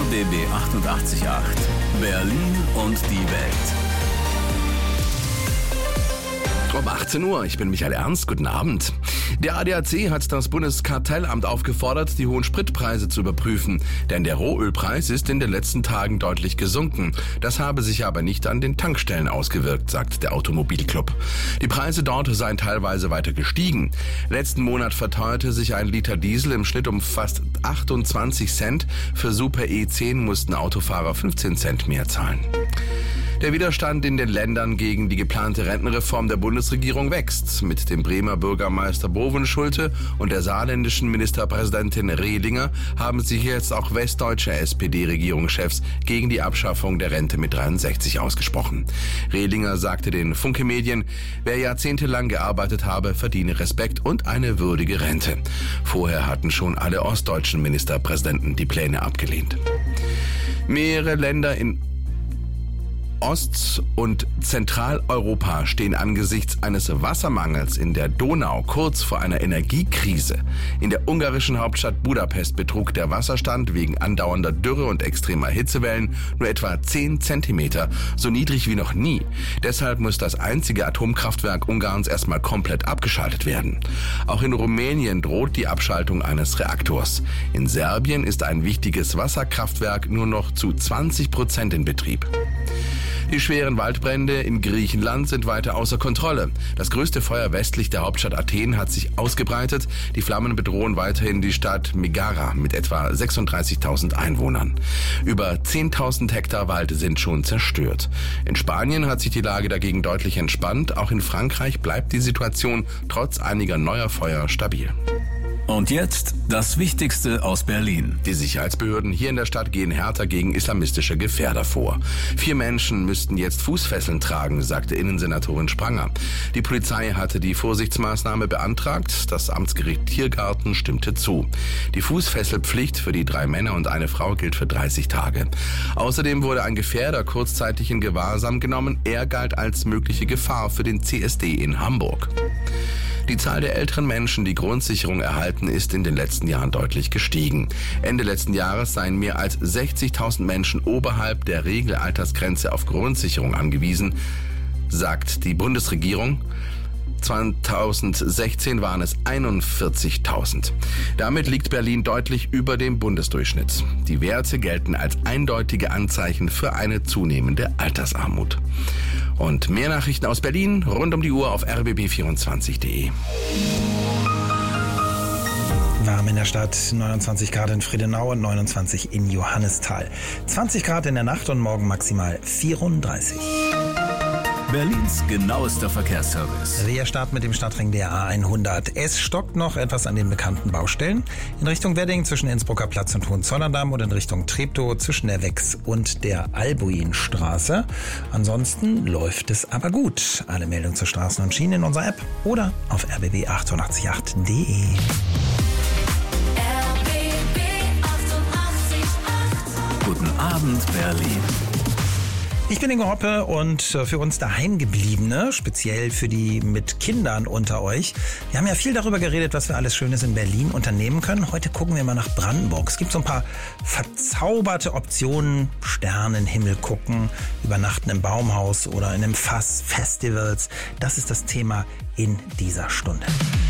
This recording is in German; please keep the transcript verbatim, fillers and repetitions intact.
B B achtundachtzig Komma acht. Berlin und die Welt. Um achtzehn Uhr, ich bin Michael Ernst, guten Abend. Der A D A C hat das Bundeskartellamt aufgefordert, die hohen Spritpreise zu überprüfen, denn der Rohölpreis ist in den letzten Tagen deutlich gesunken. Das habe sich aber nicht an den Tankstellen ausgewirkt, sagt der Automobilclub. Die Preise dort seien teilweise weiter gestiegen. Letzten Monat verteuerte sich ein Liter Diesel im Schnitt um fast achtundzwanzig Cent. Für Super E zehn mussten Autofahrer fünfzehn Cent mehr zahlen. Der Widerstand in den Ländern gegen die geplante Rentenreform der Bundesregierung wächst. Mit dem Bremer Bürgermeister Bovenschulte und der saarländischen Ministerpräsidentin Rehlinger haben sich jetzt auch westdeutsche S P D-Regierungschefs gegen die Abschaffung der Rente mit dreiundsechzig ausgesprochen. Rehlinger sagte den Funke Medien, wer jahrzehntelang gearbeitet habe, verdiene Respekt und eine würdige Rente. Vorher hatten schon alle ostdeutschen Ministerpräsidenten die Pläne abgelehnt. Mehrere Länder in Ost- und Zentraleuropa stehen angesichts eines Wassermangels in der Donau kurz vor einer Energiekrise. In der ungarischen Hauptstadt Budapest betrug der Wasserstand wegen andauernder Dürre und extremer Hitzewellen nur etwa zehn Zentimeter, so niedrig wie noch nie. Deshalb muss das einzige Atomkraftwerk Ungarns erstmal komplett abgeschaltet werden. Auch in Rumänien droht die Abschaltung eines Reaktors. In Serbien ist ein wichtiges Wasserkraftwerk nur noch zu zwanzig Prozent in Betrieb. Die schweren Waldbrände in Griechenland sind weiter außer Kontrolle. Das größte Feuer westlich der Hauptstadt Athen hat sich ausgebreitet. Die Flammen bedrohen weiterhin die Stadt Megara mit etwa sechsunddreißigtausend Einwohnern. Über zehntausend Hektar Wald sind schon zerstört. In Spanien hat sich die Lage dagegen deutlich entspannt. Auch in Frankreich bleibt die Situation trotz einiger neuer Feuer stabil. Und jetzt das Wichtigste aus Berlin. Die Sicherheitsbehörden hier in der Stadt gehen härter gegen islamistische Gefährder vor. Vier Menschen müssten jetzt Fußfesseln tragen, sagte Innensenatorin Spranger. Die Polizei hatte die Vorsichtsmaßnahme beantragt. Das Amtsgericht Tiergarten stimmte zu. Die Fußfesselpflicht für die drei Männer und eine Frau gilt für dreißig Tage. Außerdem wurde ein Gefährder kurzzeitig in Gewahrsam genommen. Er galt als mögliche Gefahr für den C S D in Hamburg. Die Zahl der älteren Menschen, die Grundsicherung erhalten, ist in den letzten Jahren deutlich gestiegen. Ende letzten Jahres seien mehr als sechzigtausend Menschen oberhalb der Regelaltersgrenze auf Grundsicherung angewiesen, sagt die Bundesregierung. zweitausendsechzehn waren es einundvierzigtausend. Damit liegt Berlin deutlich über dem Bundesdurchschnitt. Die Werte gelten als eindeutige Anzeichen für eine zunehmende Altersarmut. Und mehr Nachrichten aus Berlin rund um die Uhr auf r b b vierundzwanzig punkt d e. Warm in der Stadt, neunundzwanzig Grad in Friedenau und neunundzwanzig in Johannisthal. zwanzig Grad in der Nacht und morgen maximal vierunddreißig. Berlins genauester Verkehrsservice. Wir starten mit dem Stadtring der A hundert. Es stockt noch etwas an den bekannten Baustellen. In Richtung Wedding zwischen Innsbrucker Platz und Hohenzollern-Damm und in Richtung Treptow zwischen der Wex und der Albuinstraße. Ansonsten läuft es aber gut. Alle Meldungen zu Straßen und Schienen in unserer App oder auf r b b achtundachtzig Komma acht punkt d e. R B B achtundachtzig Komma acht. Guten Abend, Berlin. Ich bin Ingo Hoppe und für uns Daheimgebliebene, speziell für die mit Kindern unter euch. Wir haben ja viel darüber geredet, was wir alles Schönes in Berlin unternehmen können. Heute gucken wir mal nach Brandenburg. Es gibt so ein paar verzauberte Optionen. Sternenhimmel gucken, übernachten im Baumhaus oder in einem Fass, Festivals. Das ist das Thema in dieser Stunde.